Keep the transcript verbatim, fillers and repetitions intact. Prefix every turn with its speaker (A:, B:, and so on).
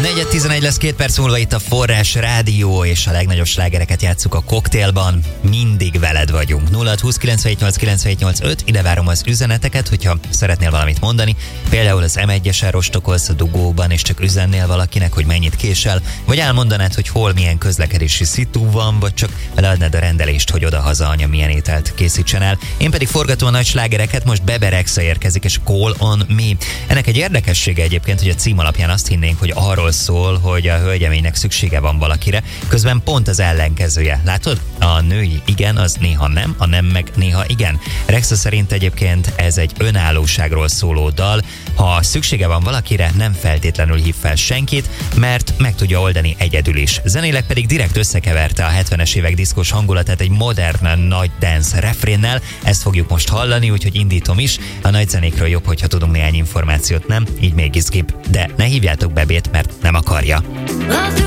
A: negyven tizenegy lesz, két perc múlva itt a Forrás Rádió, és a legnagyobb slágereket játsszuk a koktélban. Mindig veled vagyunk. nulla hat húsz kilencvenhét nyolc kilencvenhét nyolc öt, ide várom az üzeneteket, hogyha szeretnél valamit mondani. Például az em egyesen rostokolsz a dugóban, és csak üzennél valakinek, hogy mennyit késel, vagy elmondanád, hogy hol milyen közlekedési szitu van, vagy csak leadnád a rendelést, hogy oda-haza anya milyen ételt készítsen el. Én pedig forgatom a nagy slágereket, most Bebe Rexha érkezik, és Call on Me. Ennek egy érdekessége egyébként, hogy a cím alapján azt hinnénk, hogy arról szól, hogy a hölgyeménynek szüksége van valakire, közben pont az ellenkezője. Látod? A női igen, az néha nem, a nem meg néha igen. Rexha szerint egyébként ez egy önállóságról szóló dal. Ha szüksége van valakire, nem feltétlenül hív fel senkit, mert meg tudja oldani egyedül is. Zenéleg pedig direkt összekeverte a hetvenes évek diszkós hangulatát egy modern nagy dance refrénnel. Ezt fogjuk most hallani, úgyhogy indítom is. A nagy zenékről jobb, hogyha tudunk néhány információt, nem? Így még izgibb. De ne hívjátok Bebét, mert nem akarja.